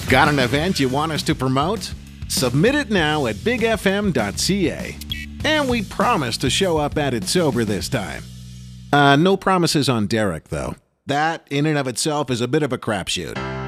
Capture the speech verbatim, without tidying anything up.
Got an event you want us to promote? Submit it now at big f m dot c a. And we promise to show up at it sober this time. Uh, no promises on Derek, though. That, in and of itself, is a bit of a crapshoot.